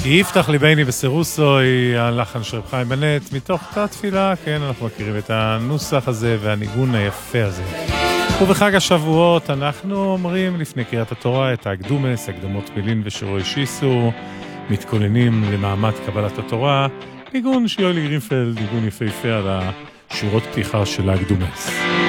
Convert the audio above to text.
כי יפתח ליבני בסירוסוי, הלחן של רב חיים בנט, מתוך אותה תפילה, כן, אנחנו מכירים את הנוסח הזה והניגון היפה הזה. ובחג השבועות אנחנו אומרים לפני קריאת התורה את הקדומס, הקדמות מילין ושירוי שיסו, מתכוננים למעמד קבלת התורה, ניגון שיואלי גרינפלד, ניגון יפהפה על השורות פתיחה של הקדומס.